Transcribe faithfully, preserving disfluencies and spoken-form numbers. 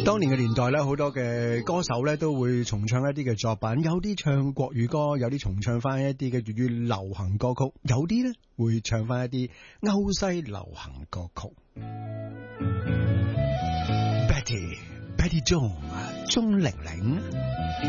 當年嘅年代咧，好多嘅歌手咧都會重唱一啲嘅作品，有啲唱國語歌，有啲重唱翻一啲嘅粵語流行歌曲，有啲咧會唱翻一啲歐西流行歌曲。Betty Betty Jones 鍾玲玲。